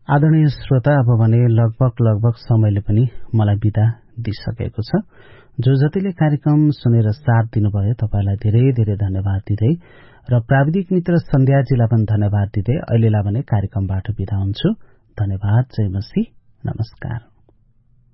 आदरणीय श्रोता, अब भने लगभग समयले पनि मलाई बिदा दिइसकेको छ। जो जतिले कार्यक्रम सुनेर साथ दिनुभयो तपाईलाई धेरै धेरै धन्यवाद दिँदै र प्राविधिक मित्र सन्ध्याजीलाई पनि धन्यवाद दिँदै अहिलेलाई भने कार्यक्रमबाट बिदा हुन्छु। धन्यवाद। जय मसी। नमस्कार।